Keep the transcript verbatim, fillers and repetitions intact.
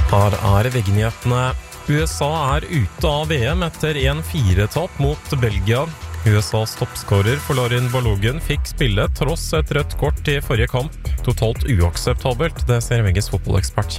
Her er V G-nyhetene. U S A er ute av V M etter en fire-tap mot Belgia. U S A's toppskårer Folarin Balogun fikk spille tross et rødt kort i forrige kamp. Totalt uakseptabelt, det ser V G's fotballekspert